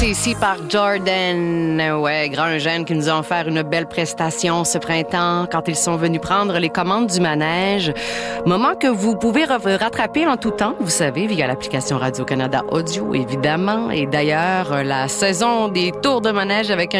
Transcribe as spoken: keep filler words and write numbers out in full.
Ici par Jordan, ouais, grand jeune qui nous a offert une belle prestation ce printemps quand ils sont venus prendre les commandes du manège. Moment que vous pouvez rattraper en tout temps, vous savez, via l'application Radio-Canada Audio, évidemment. Et d'ailleurs, la saison des tours de manège avec un